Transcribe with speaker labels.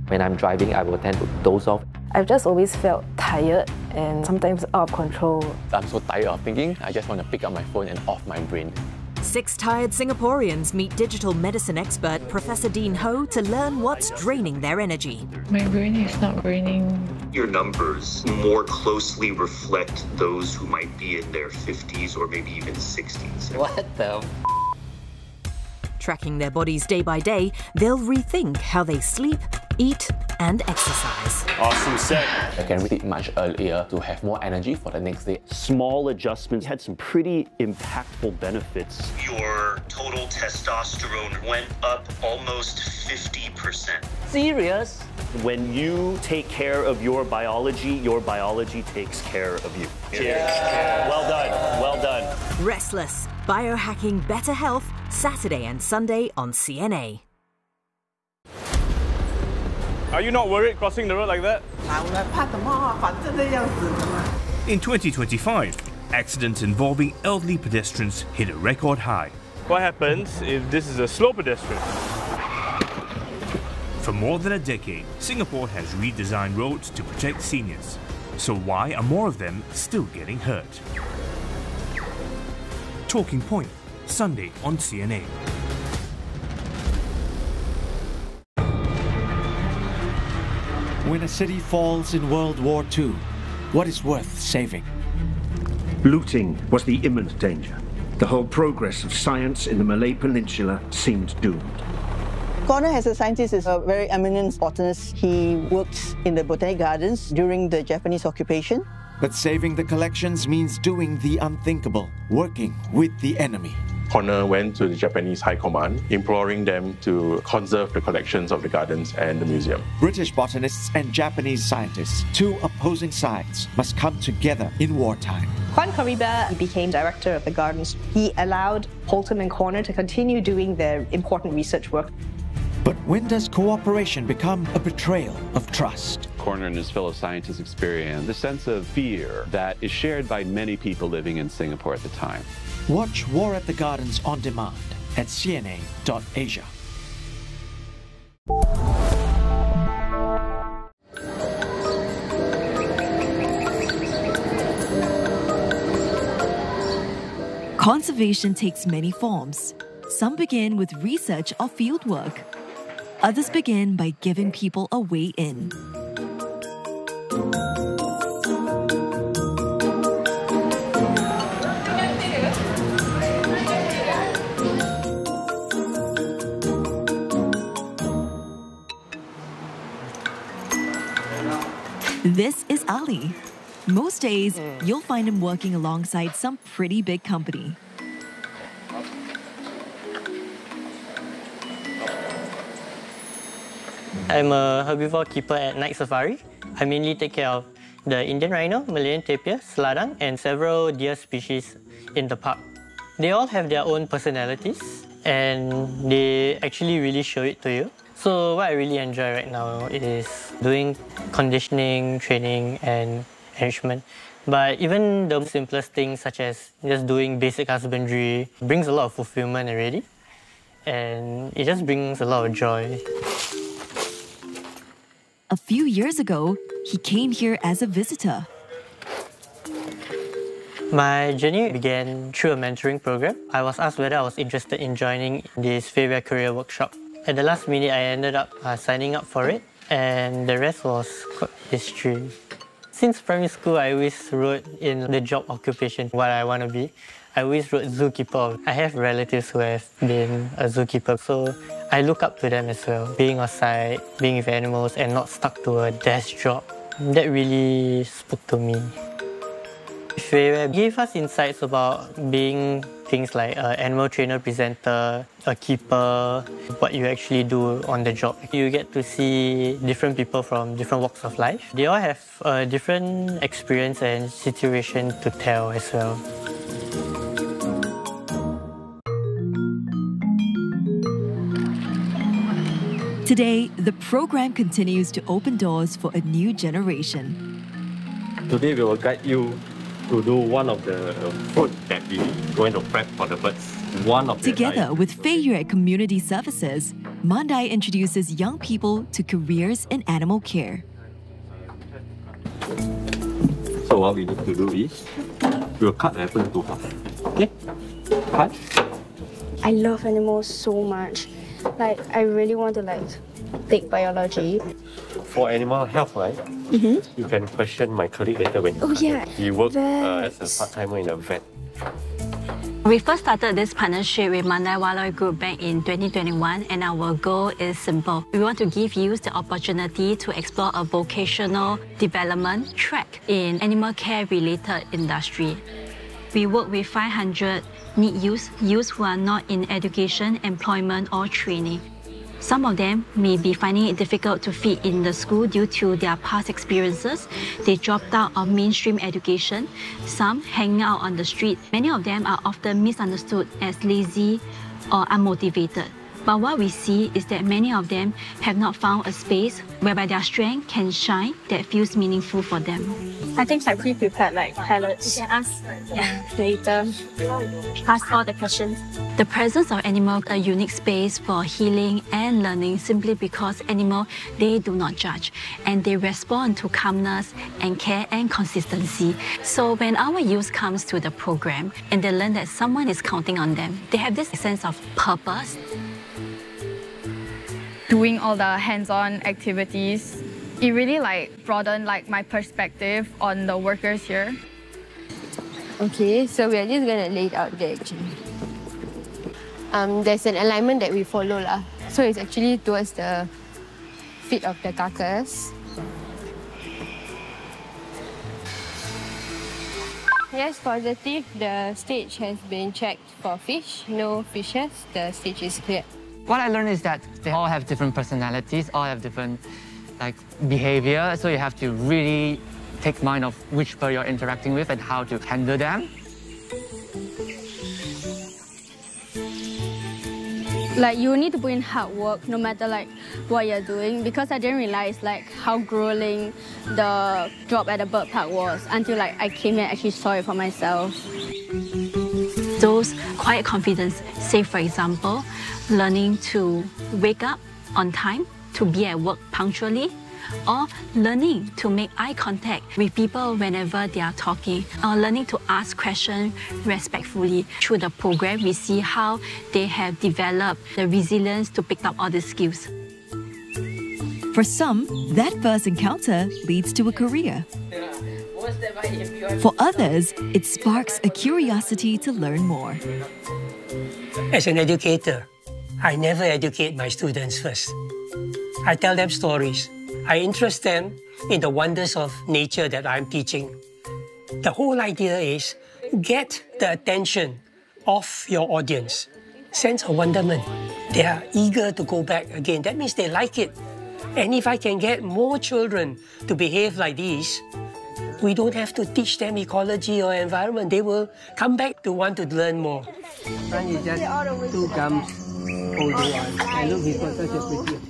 Speaker 1: When I'm driving, I will tend to doze off.
Speaker 2: I've just always felt tired and sometimes out of control.
Speaker 3: I'm so tired of thinking, I just want to pick up my phone and off my brain.
Speaker 4: 6 tired Singaporeans meet digital medicine expert Professor Dean Ho to learn what's draining their energy.
Speaker 5: My brain is not braining.
Speaker 6: Your numbers more closely reflect those who might be in their 50s or maybe even 60s.
Speaker 1: What the?
Speaker 4: Tracking their bodies day by day, they'll rethink how they sleep, eat, and exercise.
Speaker 3: Awesome set. I can read it much earlier to have more energy for the next day.
Speaker 7: Small adjustments had some pretty impactful benefits.
Speaker 6: Your total testosterone went up almost 50%.
Speaker 1: Serious?
Speaker 7: When you take care of your biology takes care of you.
Speaker 3: Cheers.
Speaker 7: Well done, well done.
Speaker 4: Restless, biohacking better health, Saturday and Sunday on CNA.
Speaker 3: Are you not worried crossing the road like that?
Speaker 8: In 2025, accidents involving elderly pedestrians hit a record high.
Speaker 3: What happens if this is a slow pedestrian?
Speaker 8: For more than a decade, Singapore has redesigned roads to protect seniors. So why are more of them still getting hurt? Talking Point, Sunday on CNA.
Speaker 9: When a city falls in World War II, what is worth saving?
Speaker 10: Looting was the imminent danger. The whole progress of science in the Malay Peninsula seemed doomed.
Speaker 11: Connor, as a scientist, is a very eminent botanist. He worked in the Botanic Gardens during the Japanese occupation.
Speaker 9: But saving the collections means doing the unthinkable, working with the enemy.
Speaker 3: Connor went to the Japanese High Command, imploring them to conserve the collections of the gardens and the museum.
Speaker 9: British botanists and Japanese scientists, two opposing sides, must come together in wartime.
Speaker 12: Juan Cariba became director of the gardens. He allowed Holton and Connor to continue doing their important research work.
Speaker 9: But when does cooperation become a betrayal of trust?
Speaker 13: Connor and his fellow scientists experienced the sense of fear that is shared by many people living in Singapore at the time.
Speaker 9: Watch War at the Gardens on demand at cna.asia.
Speaker 14: Conservation takes many forms. Some begin with research or fieldwork. Others begin by giving people a way in. This is Ali. Most days, you'll find him working alongside some pretty big company.
Speaker 15: I'm a herbivore keeper at Night Safari. I mainly take care of the Indian rhino, Malayan tapir, seladang, and several deer species in the park. They all have their own personalities, and they actually really show it to you. So what I really enjoy right now is doing conditioning, training, and enrichment. But even the simplest things, such as just doing basic husbandry, brings a lot of fulfillment already. And it just brings a lot of joy.
Speaker 14: A few years ago, he came here as a visitor.
Speaker 15: My journey began through a mentoring program. I was asked whether I was interested in joining this Fairway Career Workshop. At the last minute, I ended up signing up for it, and the rest was history. Since primary school, I always wrote in the job occupation what I want to be. I always wrote zookeeper. I have relatives who have been a zookeeper, so I look up to them as well. Being outside, being with animals, and not stuck to a desk job. That really spoke to me. Fairway gave us insights about being things like an animal trainer, presenter, a keeper, what you actually do on the job. You get to see different people from different walks of life. They all have a different experience and situation to tell as well.
Speaker 14: Today, the program continues to open doors for a new generation.
Speaker 16: Today we will guide you to do one of the food that we're going to prep for the birds.
Speaker 14: Together with Fei Yue Community Services, Mandai introduces young people to careers in animal care.
Speaker 16: So what we need to do is, we'll cut the apple into half. Okay? Cut.
Speaker 17: I love animals so much. Like, I really want to take biology.
Speaker 16: For animal health, right? You can question my colleague later when he works as a part-timer in a vet.
Speaker 18: We first started this partnership with Mandai Wildlife Group back in 2021, and our goal is simple. We want to give youth the opportunity to explore a vocational development track in animal care related industry. We work with 500 need youth who are not in education, employment or training. Some of them may be finding it difficult to fit in the school due to their past experiences. They dropped out of mainstream education. Some hang out on the street. Many of them are often misunderstood as lazy or unmotivated. But what we see is that many of them have not found a space whereby their strength can shine that feels meaningful for them.
Speaker 17: I think I pre-prepared palettes. You can ask later. Ask all the questions.
Speaker 18: The presence of animals is a unique space for healing and learning simply because animals, they do not judge and they respond to calmness and care and consistency. So when our youth comes to the program and they learn that someone is counting on them, they have this sense of purpose.
Speaker 19: Doing all the hands-on activities, it really broadened my perspective on the workers here.
Speaker 20: Okay, so we're just gonna lay it out there actually. There's an alignment that we follow lah. So it's actually towards the feet of the carcass. Yes, positive. The stage has been checked for fish. No fishes. The stage is clear.
Speaker 21: What I learned is that they all have different personalities, all have different behavior, so you have to really take mind of which bird you're interacting with and how to handle them.
Speaker 17: You need to put in hard work no matter what you're doing, because I didn't realize how grueling the job at the bird park was until I came here and actually saw it for myself.
Speaker 18: Those quiet confidence, say for example, learning to wake up on time, to be at work punctually, or learning to make eye contact with people whenever they are talking, or learning to ask questions respectfully. Through the program, we see how they have developed the resilience to pick up all the skills.
Speaker 14: For some, that first encounter leads to a career. For others, it sparks a curiosity to learn more.
Speaker 22: As an educator, I never educate my students first. I tell them stories. I interest them in the wonders of nature that I'm teaching. The whole idea is get the attention of your audience. Sense of wonderment. They are eager to go back again. That means they like it. And if I can get more children to behave like these, we don't have to teach them ecology or environment. They will come back to want to learn more.
Speaker 21: Front is just 2 gums older one. And look, he's got such a pretty